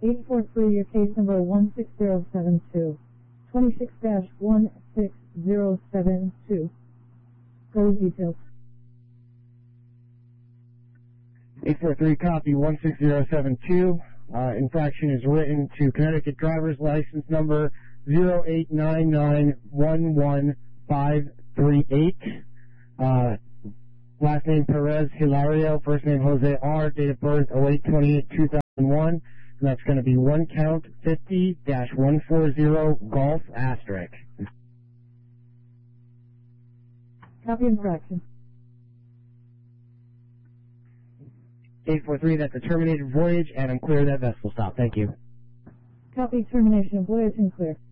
843, your case number 16072. 26-16072. Go details. 843, copy 16072. Infraction is written to Connecticut driver's license number 089911538. Last name Perez Hilario, first name Jose R, date of birth 08/28/2001, and that's going to be 1 count 50-140 Golf asterisk. Copy infraction. 843, that's a terminated voyage, and I'm clear that vessel stop. Thank you. Copy termination of voyage and clear.